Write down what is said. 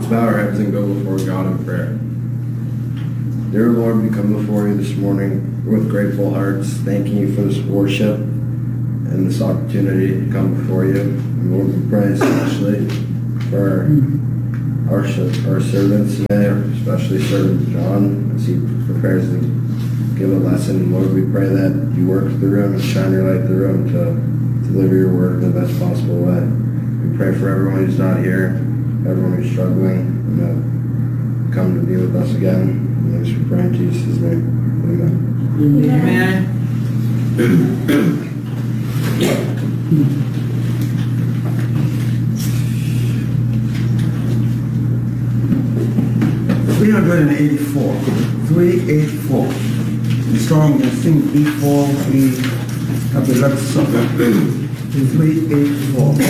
bow our heads and go before God in prayer. Dear Lord, we come before you this morning with grateful hearts, thanking you for this worship and this opportunity to come before you. And Lord, we pray especially for our servants today, especially servant John, as he prepares to give a lesson. Lord, we pray that you work through him and shine your light through him to deliver your word in the best possible way. We pray for everyone who's not here, everyone who's struggling, and come to be with us again. And we pray in Jesus' name. Amen. Amen. 384. 384. The song is sing before we have the Lord's Supper. 384.